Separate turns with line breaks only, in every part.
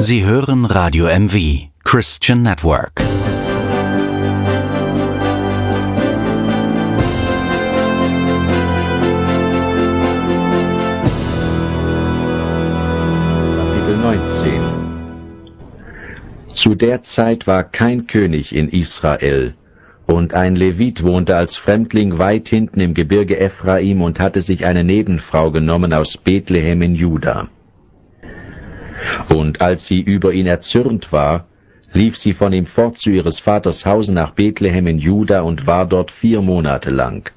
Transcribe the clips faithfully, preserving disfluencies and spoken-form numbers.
Sie hören Radio M V, Christian Network.
Kapitel neunzehn. Zu der Zeit war kein König in Israel, und ein Levit wohnte als Fremdling weit hinten im Gebirge Ephraim und hatte sich eine Nebenfrau genommen aus Bethlehem in Juda. Und als sie über ihn erzürnt war, lief sie von ihm fort zu ihres Vaters Hause nach Bethlehem in Juda und war dort vier Monate lang.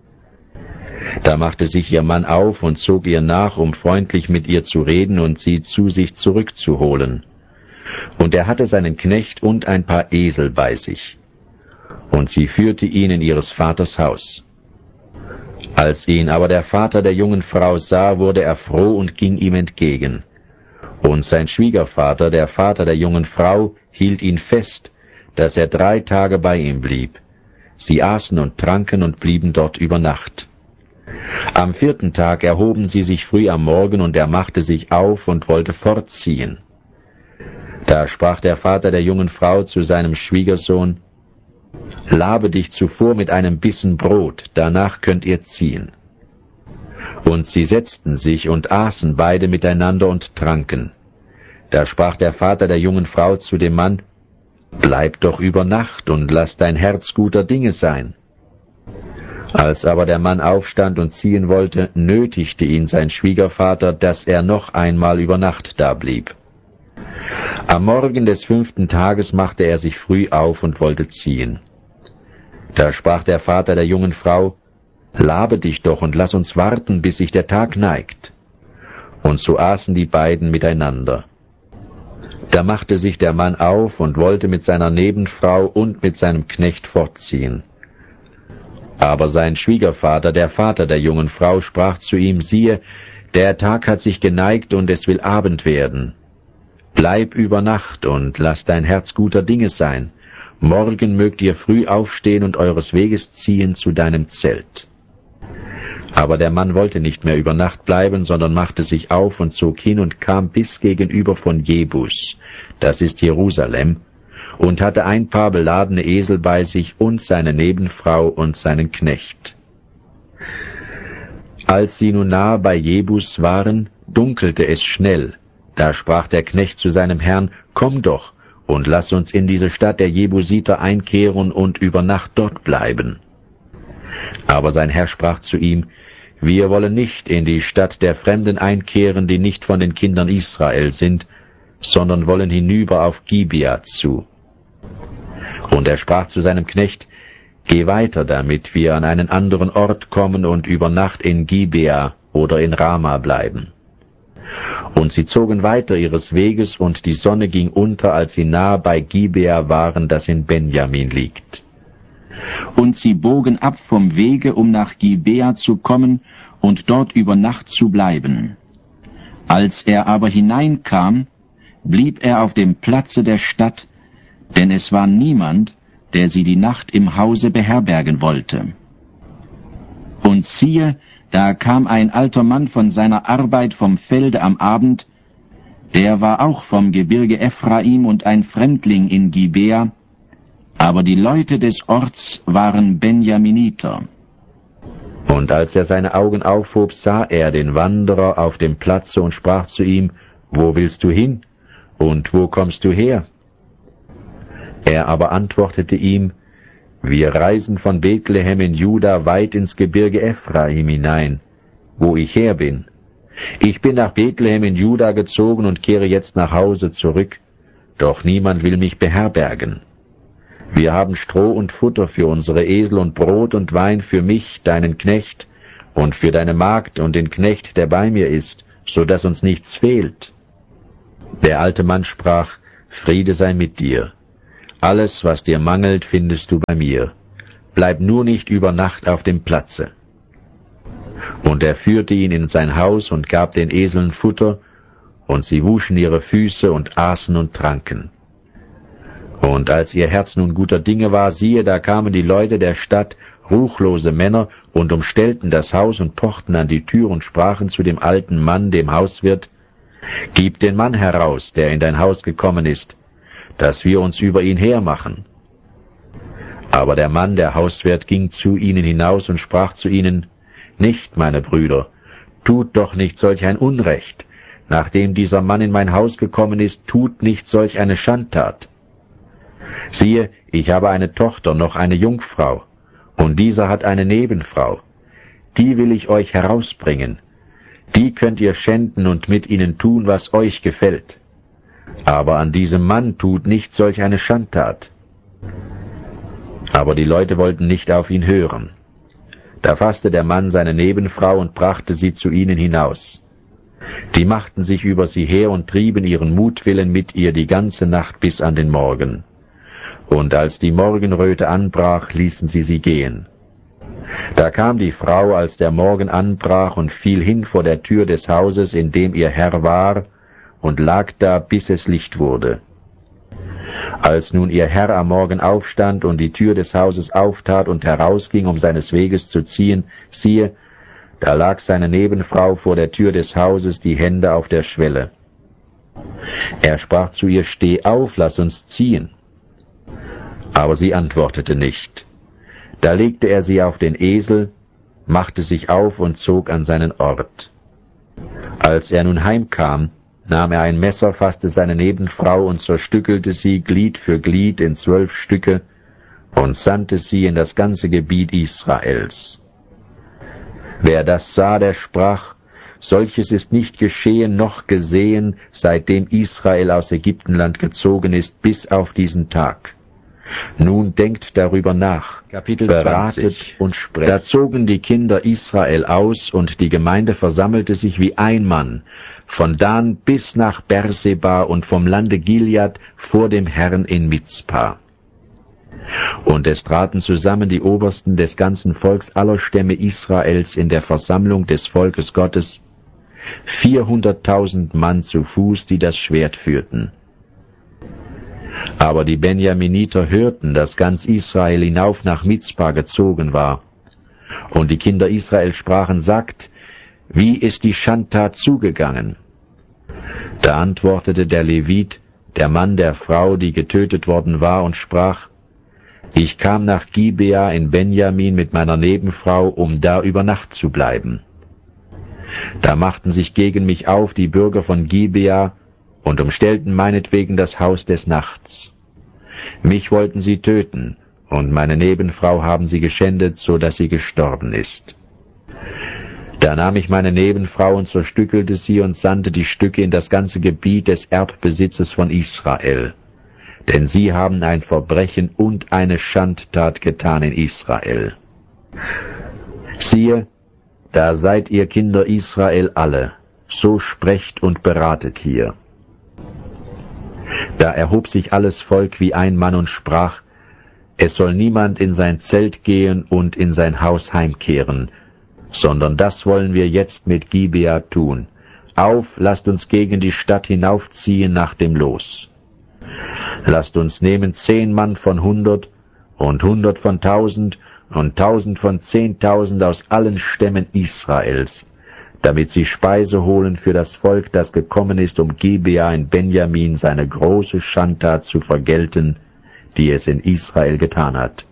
Da machte sich ihr Mann auf und zog ihr nach, um freundlich mit ihr zu reden und sie zu sich zurückzuholen. Und er hatte seinen Knecht und ein paar Esel bei sich. Und sie führte ihn in ihres Vaters Haus. Als ihn aber der Vater der jungen Frau sah, wurde er froh und ging ihm entgegen. Und sein Schwiegervater, der Vater der jungen Frau, hielt ihn fest, dass er drei Tage bei ihm blieb. Sie aßen und tranken und blieben dort über Nacht. Am vierten Tag erhoben sie sich früh am Morgen, und er machte sich auf und wollte fortziehen. Da sprach der Vater der jungen Frau zu seinem Schwiegersohn: »Labe dich zuvor mit einem Bissen Brot, danach könnt ihr ziehen.« Und sie setzten sich und aßen beide miteinander und tranken. Da sprach der Vater der jungen Frau zu dem Mann: »Bleib doch über Nacht und lass dein Herz guter Dinge sein.« Als aber der Mann aufstand und ziehen wollte, nötigte ihn sein Schwiegervater, dass er noch einmal über Nacht da blieb. Am Morgen des fünften Tages machte er sich früh auf und wollte ziehen. Da sprach der Vater der jungen Frau: »Labe dich doch und lass uns warten, bis sich der Tag neigt.« Und so aßen die beiden miteinander. Da machte sich der Mann auf und wollte mit seiner Nebenfrau und mit seinem Knecht fortziehen. Aber sein Schwiegervater, der Vater der jungen Frau, sprach zu ihm: »Siehe, der Tag hat sich geneigt und es will Abend werden. Bleib über Nacht und lass dein Herz guter Dinge sein. Morgen mögt ihr früh aufstehen und eures Weges ziehen zu deinem Zelt.« Aber der Mann wollte nicht mehr über Nacht bleiben, sondern machte sich auf und zog hin und kam bis gegenüber von Jebus, das ist Jerusalem, und hatte ein paar beladene Esel bei sich und seine Nebenfrau und seinen Knecht. Als sie nun nahe bei Jebus waren, dunkelte es schnell. Da sprach der Knecht zu seinem Herrn: »Komm doch, und lass uns in diese Stadt der Jebusiter einkehren und über Nacht dort bleiben.« Aber sein Herr sprach zu ihm: »Wir wollen nicht in die Stadt der Fremden einkehren, die nicht von den Kindern Israel sind, sondern wollen hinüber auf Gibea zu.« Und er sprach zu seinem Knecht: »Geh weiter, damit wir an einen anderen Ort kommen und über Nacht in Gibea oder in Rama bleiben.« Und sie zogen weiter ihres Weges, und die Sonne ging unter, als sie nahe bei Gibea waren, das in Benjamin liegt.
Und sie bogen ab vom Wege, um nach Gibea zu kommen und dort über Nacht zu bleiben. Als er aber hineinkam, blieb er auf dem Platze der Stadt, denn es war niemand, der sie die Nacht im Hause beherbergen wollte. Und siehe, da kam ein alter Mann von seiner Arbeit vom Felde am Abend, der war auch vom Gebirge Ephraim und ein Fremdling in Gibea, aber die Leute des Orts waren Benjaminiter.
Und als er seine Augen aufhob, sah er den Wanderer auf dem Platze und sprach zu ihm: »Wo willst du hin, und wo kommst du her?« Er aber antwortete ihm: »Wir reisen von Bethlehem in Juda weit ins Gebirge Ephraim hinein, wo ich her bin. Ich bin nach Bethlehem in Juda gezogen und kehre jetzt nach Hause zurück, doch niemand will mich beherbergen. Wir haben Stroh und Futter für unsere Esel und Brot und Wein für mich, deinen Knecht, und für deine Magd und den Knecht, der bei mir ist, so dass uns nichts fehlt.« Der alte Mann sprach: »Friede sei mit dir. Alles, was dir mangelt, findest du bei mir. Bleib nur nicht über Nacht auf dem Platze.« Und er führte ihn in sein Haus und gab den Eseln Futter, und sie wuschen ihre Füße und aßen und tranken. Und als ihr Herz nun guter Dinge war, siehe, da kamen die Leute der Stadt, ruchlose Männer, und umstellten das Haus und pochten an die Tür und sprachen zu dem alten Mann, dem Hauswirt: Gib den Mann heraus, der in dein Haus gekommen ist, dass wir uns über ihn hermachen. Aber der Mann, der Hauswirt, ging zu ihnen hinaus und sprach zu ihnen, Nicht, meine Brüder, tut doch nicht solch ein Unrecht. Nachdem dieser Mann in mein Haus gekommen ist, tut nicht solch eine Schandtat. Siehe, ich habe eine Tochter, noch eine Jungfrau, und dieser hat eine Nebenfrau. Die will ich euch herausbringen. Die könnt ihr schänden und mit ihnen tun, was euch gefällt. Aber an diesem Mann tut nicht solch eine Schandtat. Aber die Leute wollten nicht auf ihn hören. Da fasste der Mann seine Nebenfrau und brachte sie zu ihnen hinaus. Die machten sich über sie her und trieben ihren Mutwillen mit ihr die ganze Nacht bis an den Morgen. Und als die Morgenröte anbrach, ließen sie sie gehen. Da kam die Frau, als der Morgen anbrach, und fiel hin vor der Tür des Hauses, in dem ihr Herr war, und lag da, bis es Licht wurde. Als nun ihr Herr am Morgen aufstand und die Tür des Hauses auftat und herausging, um seines Weges zu ziehen, siehe, da lag seine Nebenfrau vor der Tür des Hauses, die Hände auf der Schwelle. Er sprach zu ihr, Steh auf, lass uns ziehen. Aber sie antwortete nicht. Da legte er sie auf den Esel, machte sich auf und zog an seinen Ort. Als er nun heimkam, nahm er ein Messer, fasste seine Nebenfrau und zerstückelte sie Glied für Glied in zwölf Stücke und sandte sie in das ganze Gebiet Israels. Wer das sah, der sprach, solches ist nicht geschehen noch gesehen, seitdem Israel aus Ägyptenland gezogen ist, bis auf diesen Tag. Nun denkt darüber nach, Kapitel beratet und sprecht. Da zogen die Kinder Israel aus, und die Gemeinde versammelte sich wie ein Mann, von Dan bis nach Berseba und vom Lande Gilead vor dem Herrn in Mizpa. Und es traten zusammen die Obersten des ganzen Volks aller Stämme Israels in der Versammlung des Volkes Gottes, vierhunderttausend Mann zu Fuß, die das Schwert führten. Aber die Benjaminiter hörten, dass ganz Israel hinauf nach Mizpa gezogen war. Und die Kinder Israel sprachen, sagt, wie ist die Schandtat zugegangen? Da antwortete der Levit, der Mann der Frau, die getötet worden war, und sprach, ich kam nach Gibea in Benjamin mit meiner Nebenfrau, um da über Nacht zu bleiben. Da machten sich gegen mich auf die Bürger von Gibea und umstellten meinetwegen das Haus des Nachts. Mich wollten sie töten, und meine Nebenfrau haben sie geschändet, so dass sie gestorben ist. Da nahm ich meine Nebenfrau und zerstückelte sie und sandte die Stücke in das ganze Gebiet des Erbbesitzes von Israel. Denn sie haben ein Verbrechen und eine Schandtat getan in Israel. Siehe, da seid ihr Kinder Israel alle, so sprecht und beratet hier. Da erhob sich alles Volk wie ein Mann und sprach, es soll niemand in sein Zelt gehen und in sein Haus heimkehren, sondern das wollen wir jetzt mit Gibea tun. Auf, lasst uns gegen die Stadt hinaufziehen nach dem Los. Lasst uns nehmen zehn Mann von hundert und hundert von tausend und tausend von zehntausend aus allen Stämmen Israels, damit sie Speise holen für das Volk, das gekommen ist, um Gibea in Benjamin seine große Schandtat zu vergelten, die es in Israel getan hat.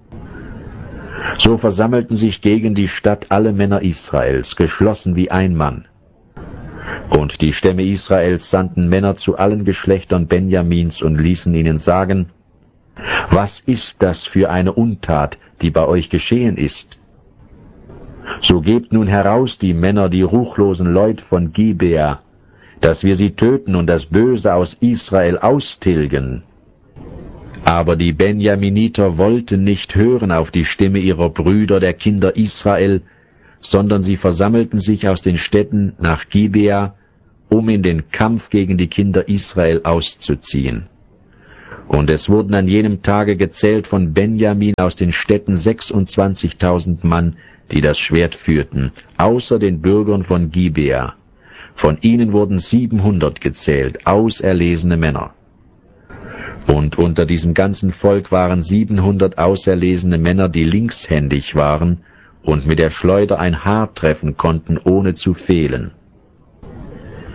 So versammelten sich gegen die Stadt alle Männer Israels, geschlossen wie ein Mann. Und die Stämme Israels sandten Männer zu allen Geschlechtern Benjamins und ließen ihnen sagen, was ist das für eine Untat, die bei euch geschehen ist? So gebt nun heraus die Männer, die ruchlosen Leute von Gibea, dass wir sie töten und das Böse aus Israel austilgen. Aber die Benjaminiter wollten nicht hören auf die Stimme ihrer Brüder, der Kinder Israel, sondern sie versammelten sich aus den Städten nach Gibea, um in den Kampf gegen die Kinder Israel auszuziehen. Und es wurden an jenem Tage gezählt von Benjamin aus den Städten sechsundzwanzigtausend Mann, die das Schwert führten, außer den Bürgern von Gibea. Von ihnen wurden siebenhundert gezählt, auserlesene Männer. Und unter diesem ganzen Volk waren siebenhundert auserlesene Männer, die linkshändig waren und mit der Schleuder ein Haar treffen konnten, ohne zu fehlen.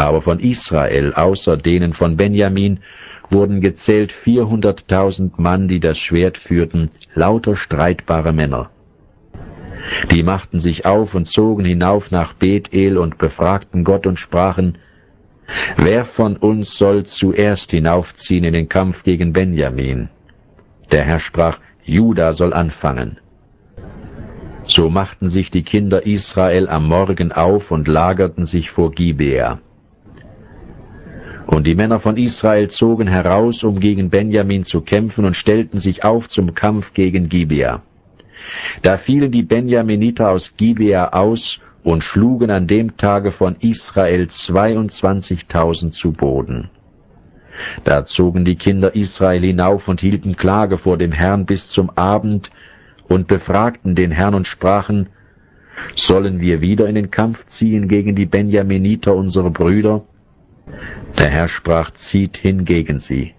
Aber von Israel, außer denen von Benjamin, wurden gezählt vierhunderttausend Mann, die das Schwert führten, lauter streitbare Männer. Die machten sich auf und zogen hinauf nach Bethel und befragten Gott und sprachen: Wer von uns soll zuerst hinaufziehen in den Kampf gegen Benjamin? Der Herr sprach: Juda soll anfangen. So machten sich die Kinder Israel am Morgen auf und lagerten sich vor Gibea. Und die Männer von Israel zogen heraus, um gegen Benjamin zu kämpfen, und stellten sich auf zum Kampf gegen Gibea. Da fielen die Benjaminiter aus Gibea aus und schlugen an dem Tage von Israel zweiundzwanzigtausend zu Boden. Da zogen die Kinder Israel hinauf und hielten Klage vor dem Herrn bis zum Abend und befragten den Herrn und sprachen: Sollen wir wieder in den Kampf ziehen gegen die Benjaminiter, unsere Brüder? Der Herr sprach: Zieht hin gegen sie.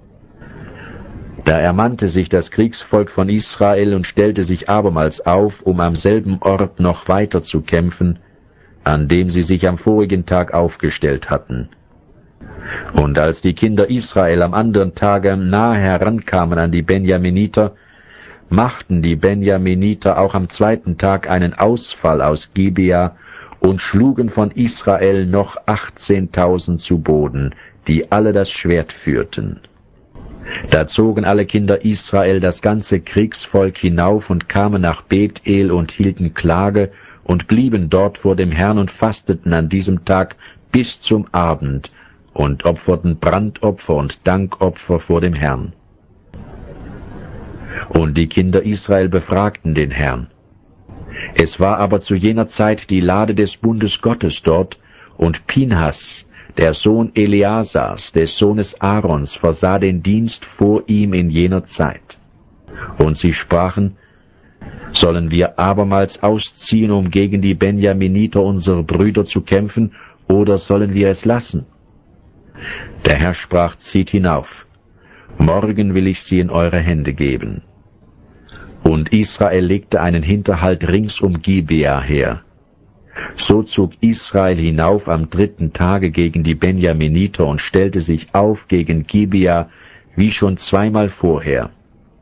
Da ermannte sich das Kriegsvolk von Israel und stellte sich abermals auf, um am selben Ort noch weiter zu kämpfen, an dem sie sich am vorigen Tag aufgestellt hatten. Und als die Kinder Israel am anderen Tage nahe herankamen an die Benjaminiter, machten die Benjaminiter auch am zweiten Tag einen Ausfall aus Gibea und schlugen von Israel noch achtzehntausend zu Boden, die alle das Schwert führten. Da zogen alle Kinder Israel, das ganze Kriegsvolk, hinauf und kamen nach Bethel und hielten Klage und blieben dort vor dem Herrn und fasteten an diesem Tag bis zum Abend und opferten Brandopfer und Dankopfer vor dem Herrn. Und die Kinder Israel befragten den Herrn. Es war aber zu jener Zeit die Lade des Bundes Gottes dort, und Pinhas, der Sohn Eleasars, des Sohnes Aarons, versah den Dienst vor ihm in jener Zeit. Und sie sprachen: Sollen wir abermals ausziehen, um gegen die Benjaminiter, unsere Brüder, zu kämpfen, oder sollen wir es lassen? Der Herr sprach: Zieht hinauf, morgen will ich sie in eure Hände geben. Und Israel legte einen Hinterhalt rings um Gibea her. So zog Israel hinauf am dritten Tage gegen die Benjaminiter und stellte sich auf gegen Gibea, wie schon zweimal vorher.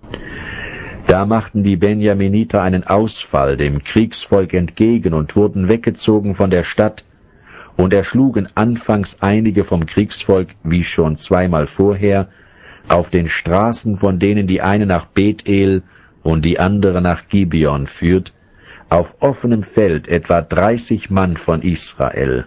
Da machten die Benjaminiter einen Ausfall dem Kriegsvolk entgegen und wurden weggezogen von der Stadt und erschlugen anfangs einige vom Kriegsvolk, wie schon zweimal vorher, auf den Straßen, von denen die eine nach Bethel und die andere nach Gibeon führt, auf offenem Feld etwa dreißig Mann von Israel.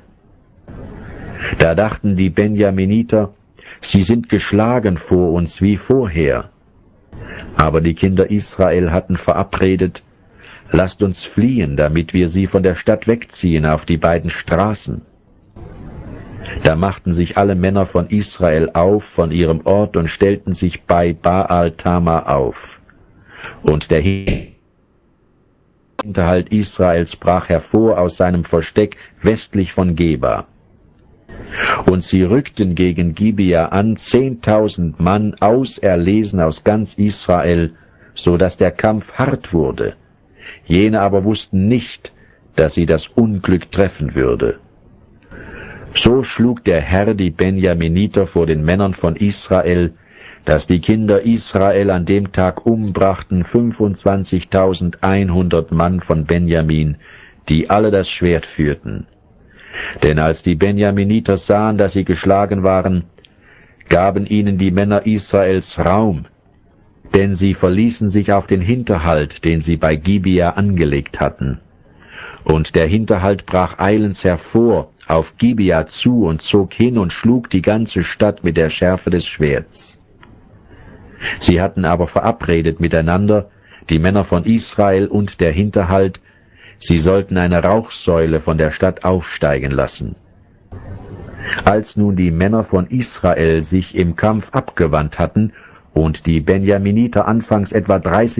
Da dachten die Benjaminiter: Sie sind geschlagen vor uns wie vorher. Aber die Kinder Israel hatten verabredet: Lasst uns fliehen, damit wir sie von der Stadt wegziehen auf die beiden Straßen. Da machten sich alle Männer von Israel auf von ihrem Ort und stellten sich bei Baal Tamar auf. Und der Hinterhalt Israels brach hervor aus seinem Versteck westlich von Geba. Und sie rückten gegen Gibea an, zehntausend Mann, auserlesen aus ganz Israel, so dass der Kampf hart wurde. Jene aber wussten nicht, dass sie das Unglück treffen würde. So schlug der Herr die Benjaminiter vor den Männern von Israel, dass die Kinder Israel an dem Tag umbrachten fünfundzwanzigtausendeinhundert Mann von Benjamin, die alle das Schwert führten. Denn als die Benjaminiter sahen, dass sie geschlagen waren, gaben ihnen die Männer Israels Raum, denn sie verließen sich auf den Hinterhalt, den sie bei Gibea angelegt hatten. Und der Hinterhalt brach eilends hervor auf Gibea zu und zog hin und schlug die ganze Stadt mit der Schärfe des Schwerts. Sie hatten aber verabredet miteinander, die Männer von Israel und der Hinterhalt, sie sollten eine Rauchsäule von der Stadt aufsteigen lassen. Als nun die Männer von Israel sich im Kampf abgewandt hatten und die Benjaminiter anfangs etwa dreißig